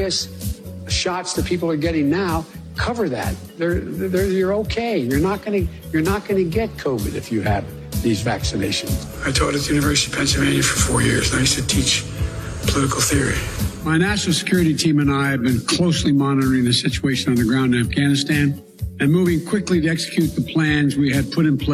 various shots that people are getting now cover that. You're okay. You're not going to get COVID if you have these vaccinations. I taught at the University of Pennsylvania for 4 years, and I used to teach political theory. My national security team and I have been closely monitoring the situation on the ground in Afghanistan and moving quickly to execute the plans we had put in place.